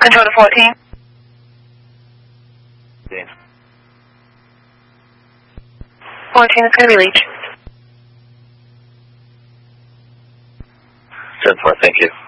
Control to 14. 14 is going to be Leach. 10-4, thank you.